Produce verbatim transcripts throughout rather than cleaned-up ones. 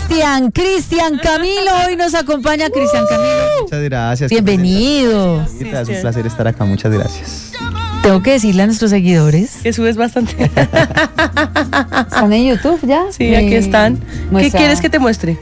Cristian, Cristian Camilo, hoy nos acompaña Cristian Camilo. Muchas gracias. Bienvenido. Es un placer estar acá, muchas gracias. Tengo que decirle a nuestros seguidores que subes bastante. ¿Están en YouTube ya? Sí, aquí están. Muestra. ¿Qué quieres que te muestre?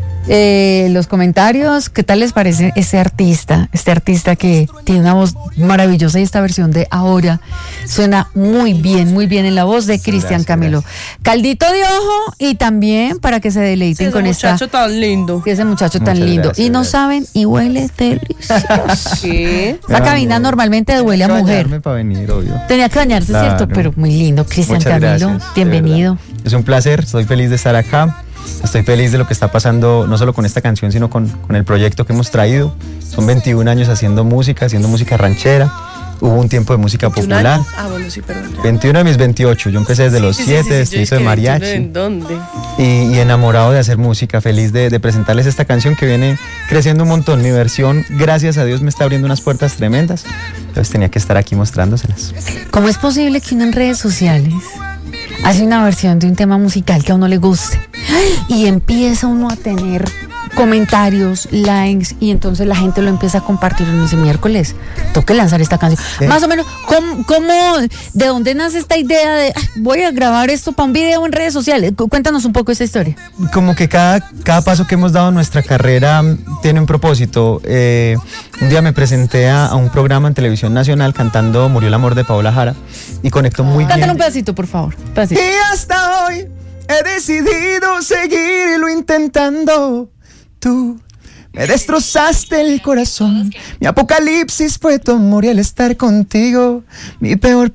Eh, los comentarios, ¿qué tal les parece este artista? Este artista que tiene una voz maravillosa y esta versión de Ahora suena muy bien, muy bien en la voz de Cristian Camilo. Gracias. Caldito de ojo y también para que se deleiten sí, con esta. Ese muchacho tan lindo. Ese muchacho tan Muchas lindo. gracias, y no gracias. saben, y huele delicioso. ¿Qué? Esta cabina normalmente huele a mujer. Para venir, obvio. Tenía que bañarse, Claro. ¿cierto? Pero muy lindo, Cristian Muchas Camilo. gracias, Bienvenido. Es un placer, estoy feliz de estar acá. Estoy feliz de lo que está pasando, no solo con esta canción, sino con, con el proyecto que hemos traído. Son veintiún años haciendo música, haciendo música ranchera. Hubo un tiempo de música popular. ¿Años? Ah, bueno, sí, perdón. Ya. veintiuno de mis veintiocho. Yo empecé desde Sí, los sí, siete, sí, sí, sí, hice yo de mariachi. ¿En dónde? Y, y enamorado de hacer música, feliz de, de presentarles esta canción que viene creciendo un montón. Mi versión, gracias a Dios, me está abriendo unas puertas tremendas. Entonces tenía que estar aquí mostrándoselas. ¿Cómo es posible que uno en redes sociales hace una versión de un tema musical que a uno le guste y empieza uno a tener comentarios, likes, y entonces la gente lo empieza a compartir en ese miércoles? Tengo que lanzar esta canción. Sí. Más o menos, ¿cómo, cómo, de dónde nace esta idea de "Ay, voy a grabar esto para un video en redes sociales"? Cu- Cuéntanos un poco esta historia. Como que cada, cada paso que hemos dado en nuestra carrera mm, tiene un propósito. Eh, un día me presenté a, a un programa en Televisión Nacional cantando Murió el amor de Paola Jara y conectó muy Cántale bien. un pedacito, por favor. Pedacito. Y hasta hoy he decidido seguirlo intentando. Tú me destrozaste el corazón. Mi apocalipsis fue tu amor y el estar contigo, mi peor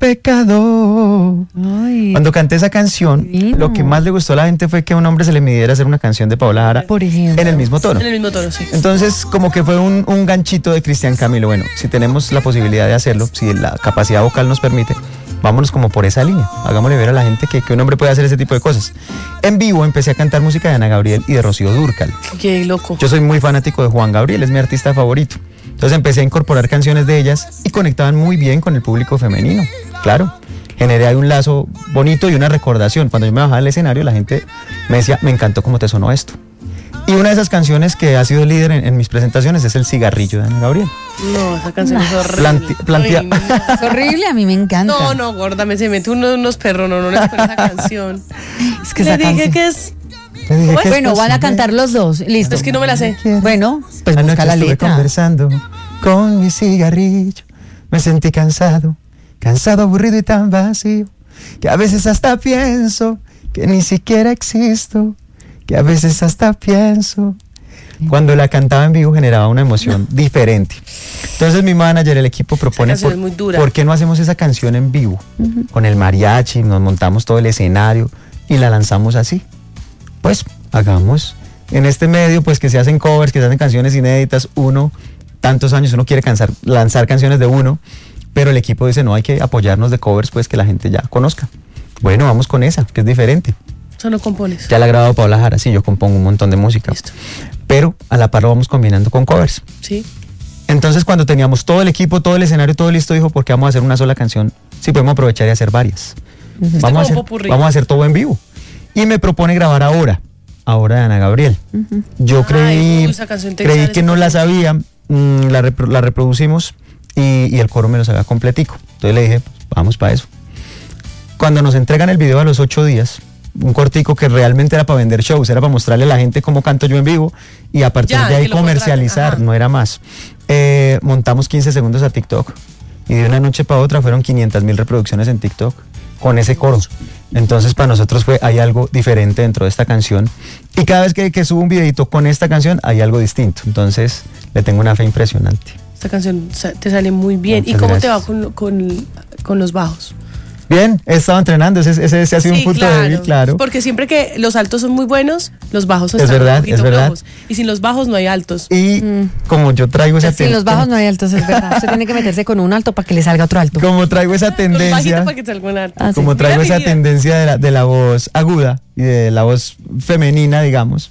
pecado. Ay, Cuando canté esa canción, Divino. lo que más le gustó a la gente fue que a un hombre se le midiera hacer una canción de Paola Jara por ejemplo. en el mismo tono. En el mismo tono, sí. Entonces, como que fue un, un ganchito de Cristian Camilo. Bueno, si tenemos la posibilidad de hacerlo, si la capacidad vocal nos permite, vámonos como por esa línea. Hagámosle ver a la gente que, que un hombre puede hacer ese tipo de cosas. En vivo empecé a cantar música de Ana Gabriel y de Rocío Dúrcal. Qué loco. Yo soy muy fanático de Juan Gabriel, es mi artista favorito. Entonces empecé a incorporar canciones de ellas y conectaban muy bien con el público femenino. Claro, generé ahí un lazo bonito y una recordación. Cuando yo me bajaba al escenario, la gente me decía, me encantó cómo te sonó esto. Y una de esas canciones que ha sido líder en, en mis presentaciones es El cigarrillo de Ana Gabriel. No, esa canción es horrible. Planti- plantea- Ay, no. Es horrible, a mí me encanta. No, no, gorda, me se mete unos, unos perros, no, no les ponen esa canción. Es que Le esa dije canción. que es. Le dije, ¿Cómo es? "¿Qué Bueno, van a posible? cantar los dos. Listo. Es que no me la sé. Bueno, pues Anoche busca la estuve letra. conversando con mi cigarrillo. Me sentí cansado, cansado, aburrido y tan vacío, que a veces hasta pienso que ni siquiera existo, que a veces hasta pienso. Cuando la cantaba en vivo generaba una emoción diferente. Entonces mi manager, el equipo propone, canción por, es muy dura. ¿por qué no hacemos esa canción en vivo? Con el mariachi, nos montamos todo el escenario y la lanzamos así. Pues hagamos. En este medio, pues que se hacen covers, que se hacen canciones inéditas, uno, tantos años, uno quiere cansar, lanzar canciones de uno, pero el equipo dice, no, hay que apoyarnos de covers, pues que la gente ya conozca. Bueno, vamos con esa, que es diferente. Eso no compones. Ya la ha grabado Paola Jara, sí, yo compongo un montón de música. Listo. Pero a la par lo vamos combinando con covers. Sí. Entonces cuando teníamos todo el equipo, todo el escenario, todo listo, dijo, ¿por qué vamos a hacer una sola canción? Sí, podemos aprovechar y hacer varias. Vamos, como a hacer, popurrí. vamos a hacer todo en vivo. Y me propone grabar ahora, ahora de Ana Gabriel. Yo Ay, creí, uy, esa canción te creí sale que no súper la bien. sabía, mm, la, repro- la reproducimos y, y el coro me lo sabía completico. Entonces le dije, pues, vamos para eso. Cuando nos entregan el video a los ocho días, un cortico que realmente era para vender shows, era para mostrarle a la gente cómo canto yo en vivo y a partir Ya, de ahí que lo comercializar, contraten, ajá. no era más. Eh, montamos quince segundos a TikTok y de una noche para otra fueron quinientas mil reproducciones en TikTok con ese coro. Entonces para nosotros fue, hay algo diferente dentro de esta canción y cada vez que, que subo un videito con esta canción hay algo distinto. Entonces le tengo una fe impresionante. Esta canción sa- te sale muy bien. Muchas ¿Y cómo gracias. te va con, con, con los bajos? Bien, he estado entrenando, ese, ese, ese ha sido un punto débil, claro. Porque siempre que los altos son muy buenos, los bajos Es están verdad, un poquito es verdad. flojos. Y sin los bajos no hay altos. Y Mm. como yo traigo esa Sin los bajos no hay altos, es verdad. Usted tiene que meterse con un alto para que le salga otro alto. como traigo esa Con bajito tendencia, para que te salga un alto. Ah, sí. como traigo Mira esa mi vida. tendencia de la, de la voz aguda y de la voz femenina, digamos,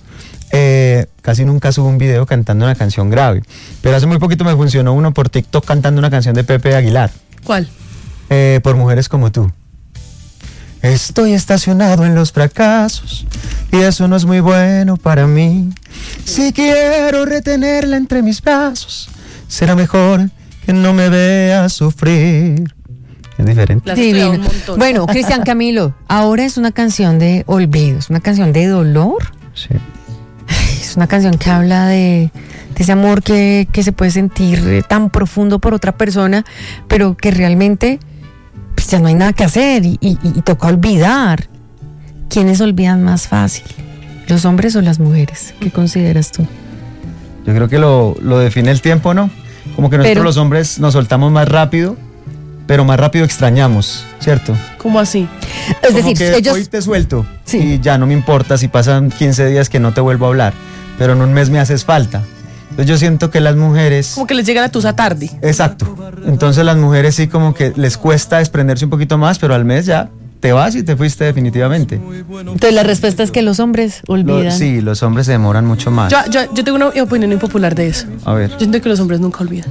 eh, casi nunca subo un video cantando una canción grave. Pero hace muy poquito me funcionó uno por TikTok cantando una canción de Pepe Aguilar, ¿Cuál? eh, por Mujeres como tú. Estoy estacionado en los fracasos y eso no es muy bueno para mí. Si quiero retenerla entre mis brazos, será mejor que no me vea sufrir. Es diferente. La has estudiado un montón. Bueno, Cristian Camilo, ahora es una canción de olvido, es una canción de dolor. Sí. Es una canción que habla de, de ese amor que, que se puede sentir eh, tan profundo por otra persona, pero que realmente pues ya no hay nada que hacer y, y, y toca olvidar. ¿Quiénes olvidan más fácil? ¿Los hombres o las mujeres? ¿Qué consideras tú? Yo creo que lo, lo define el tiempo, ¿no? Como que nosotros Pero- los hombres nos soltamos más rápido, pero más rápido extrañamos, ¿cierto? ¿Cómo así? Es Como decir, que ellos... hoy te suelto Sí. y ya no me importa si pasan quince días que no te vuelvo a hablar, pero en un mes me haces falta. Entonces yo siento que las mujeres... Como que les llega la tusa tarde. Exacto. Entonces las mujeres sí como que les cuesta desprenderse un poquito más, pero al mes ya te vas y te fuiste definitivamente. Entonces la respuesta es que los hombres Lo- olvidan. sí, los hombres se demoran mucho más. Yo, yo, yo tengo una opinión impopular de eso. A ver, Yo siento que los hombres nunca olvidan.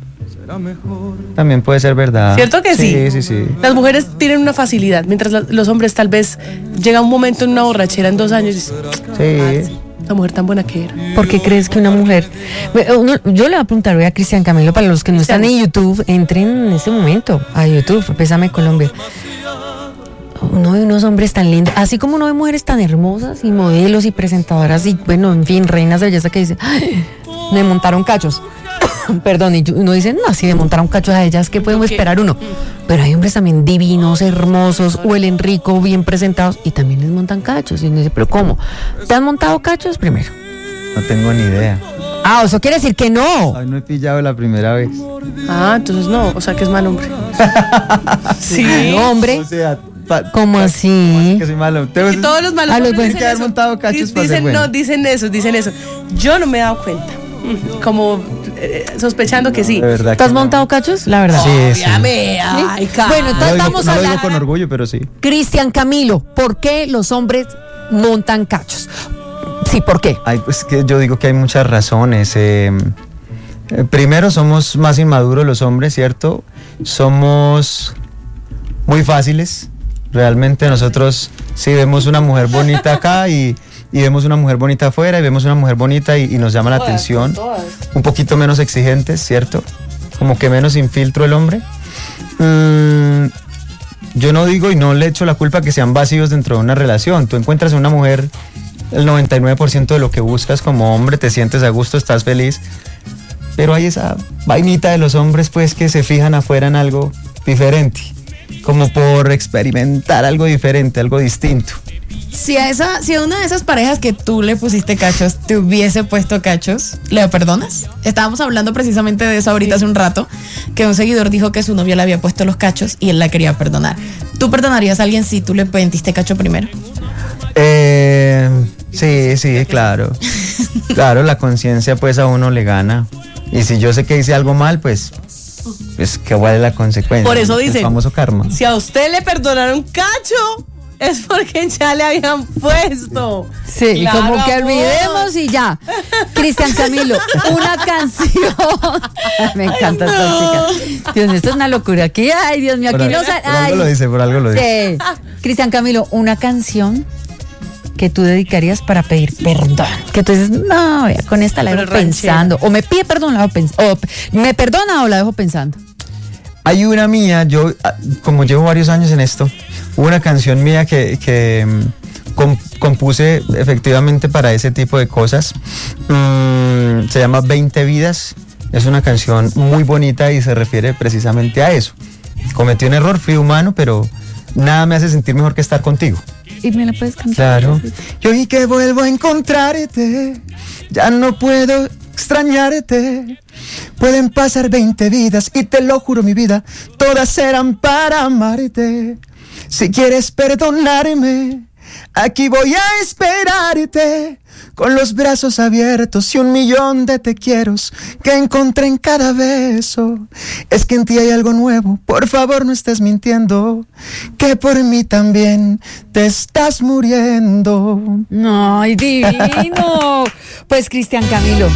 también puede ser verdad. ¿Cierto que sí? Sí, sí, sí. Las mujeres tienen una facilidad, mientras la- los hombres tal vez llega un momento en una borrachera en dos años y dices, Sí. la mujer tan buena que era. ¿Por qué crees que una mujer... Uno- yo le voy a preguntar hoy a Cristian Camilo, para los que no están en YouTube, entren en este momento a YouTube, Pésame Colombia. Uno ve unos hombres tan lindos, así como uno ve mujeres tan hermosas y modelos y presentadoras y, bueno, en fin, reinas de belleza que dicen, "Ay, me montaron cachos". Perdón, y uno dice, no, si me montaron cachos a ellas, ¿qué podemos ¿Qué? esperar uno? Pero hay hombres también divinos, hermosos, huelen rico, bien presentados, y también les montan cachos. Y uno dice, ¿pero cómo? ¿Te han montado cachos primero? No tengo ni idea. Ah, eso quiere decir que no. Ay, no he pillado la primera vez. Ah, entonces no, o sea que es mal hombre. Sí. No, hombre. O sea, pa- ¿Cómo así? que soy malo. Tengo- Y todos los malos A los hombres buenos. dicen Hay que haber eso. montado cachos Di- para ser dicen, bueno. no, dicen eso, dicen eso. Yo no me he dado cuenta. Mm, Como eh, sospechando que sí. De verdad ¿Tú has que no. montado cachos? La verdad. Sí, sí. Óyame, ay, ca- Bueno, No entonces lo digo, vamos no a lo digo hablar. con orgullo, pero sí. Cristian Camilo, ¿por qué los hombres montan cachos? Sí, ¿por qué? Ay, pues que yo digo que hay muchas razones. eh, eh, primero, somos más inmaduros los hombres, ¿cierto? Somos muy fáciles. Realmente nosotros, si vemos una mujer bonita acá y, y vemos una mujer bonita afuera y vemos una mujer bonita y, y nos llama la atención, un poquito menos exigentes, ¿cierto? Como que menos sin filtro el hombre. Mm, yo no digo y no le echo la culpa que sean vacíos dentro de una relación. Tú encuentras a una mujer el noventa y nueve por ciento de lo que buscas como hombre, te sientes a gusto, estás feliz, pero hay esa vainita de los hombres pues que se fijan afuera en algo diferente, como por experimentar algo diferente, algo distinto. Si a esa, si a una de esas parejas que tú le pusiste cachos te hubiese puesto cachos, ¿le perdonas? Estábamos hablando precisamente de eso ahorita hace un rato, que un seguidor dijo que su novio le había puesto los cachos y él la quería perdonar. ¿Tú perdonarías a alguien si tú le metiste cacho primero? Eh, sí, sí, claro. Claro, la conciencia pues a uno le gana. Y si yo sé que hice algo mal, pues, pues que vale la consecuencia. Por eso El dicen, famoso karma. si a usted le perdonaron cacho, es porque ya le habían puesto. Sí, Claro, como que amor. olvidemos y ya. Cristian Camilo, una canción. Me encanta esta chica. Dios mío, esto es una locura. Aquí, ay, Dios mío, Por, aquí al- no sale. por algo Ay, lo dice, por algo lo dice. sí. Cristian Camilo, una canción que tú dedicarías para pedir perdón. Que tú dices, no, ya con esta la Pero dejo ranchera. pensando. O me pide perdón, la dejo pensando. O me perdona o la dejo pensando. Hay una mía, yo ah, como llevo varios años en esto, hubo una canción mía que, que mm, com- compuse efectivamente para ese tipo de cosas. Mm, se llama veinte vidas. Es una canción muy bonita y se refiere precisamente a eso. Cometí un error, fui humano, pero nada me hace sentir mejor que estar contigo. ¿Y me la puedes cantar? Claro. Y hoy que vuelvo a encontrarte, ya no puedo extrañarte. Pueden pasar veinte vidas y te lo juro, mi vida, todas serán para amarte. Si quieres perdonarme, aquí voy a esperarte. Con los brazos abiertos y un millón de te quieros que encontré en cada beso. Es que en ti hay algo nuevo, por favor no estés mintiendo, que por mí también te estás muriendo. No, ay, divino. Pues Cristian Camilo.